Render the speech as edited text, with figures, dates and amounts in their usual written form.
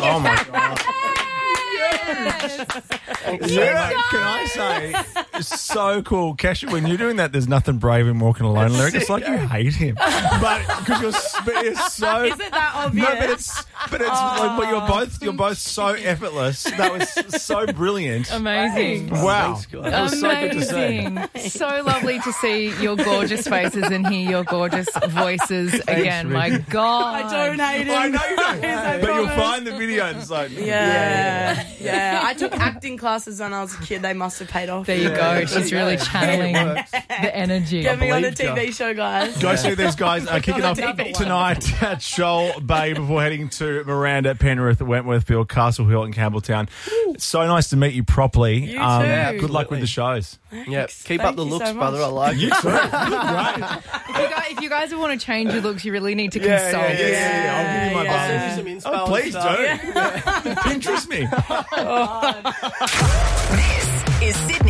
Oh, my God. Yeah, can I say, it's so cool. Kesha, when you're doing that, there's nothing brave in walking alone lyric. It's like you hate him. But because you're so... Is it that obvious? No, but you're both so effortless. That was so brilliant. Amazing. Wow. Thanks, guys. That was so good to see. Amazing. So lovely to see your gorgeous faces and hear your gorgeous voices again. My God. I don't hate him. I know you don't. I But you'll promise. find the video and it's like... Yeah. I took acting classes when I was a kid. They must have paid off. There you go. She's really channeling It works. the energy. Get me on a believed TV show, guys. Go see these guys kicking off tonight at Shoal Bay before heading to Miranda, Penrith, Wentworthville, Castle Hill and Campbelltown. It's so nice to meet you properly. You too. Good luck with the shows. Yep. Keep up Thank the you looks, so brother. I much. like You it. too. You look great. If you guys want to change your looks, you really need to Yeah, consult. I'll give you my Yeah. I'll send buttons. you some inspo Oh, and please stuff. do. Pinterest me. This is Sydney.